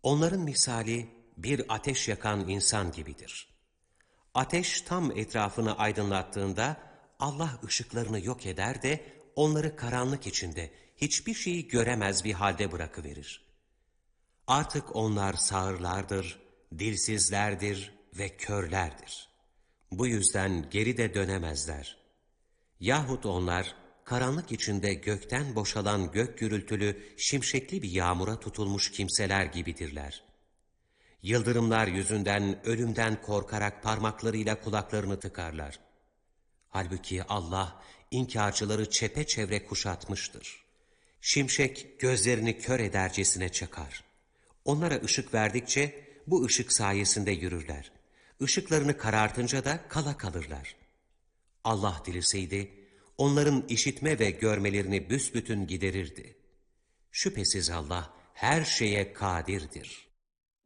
Onların misali bir ateş yakan insan gibidir. Ateş tam etrafını aydınlattığında Allah ışıklarını yok eder de onları karanlık içinde hiçbir şeyi göremez bir halde bırakıverir. Artık onlar sağırlardır, dilsizlerdir ve körlerdir. Bu yüzden geri de dönemezler. Yahut onlar karanlık içinde gökten boşalan gök gürültülü şimşekli bir yağmura tutulmuş kimseler gibidirler. Yıldırımlar yüzünden ölümden korkarak parmaklarıyla kulaklarını tıkarlar. Halbuki Allah inkarcıları çepeçevre kuşatmıştır. Şimşek gözlerini kör edercesine çakar. Onlara ışık verdikçe bu ışık sayesinde yürürler. Işıklarını karartınca da kala kalırlar. Allah dileseydi onların işitme ve görmelerini büsbütün giderirdi. Şüphesiz Allah her şeye kadirdir.